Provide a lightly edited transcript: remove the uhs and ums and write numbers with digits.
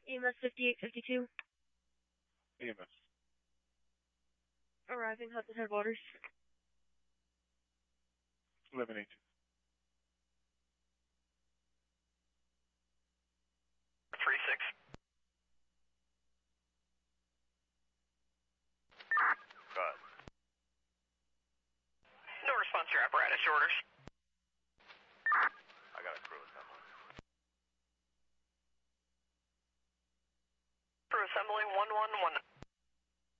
EMS 5852. EMS. Arriving Hudson Headwaters. 1118. Good. No response to your apparatus orders. I got a crew assembly. Crew assembly 111.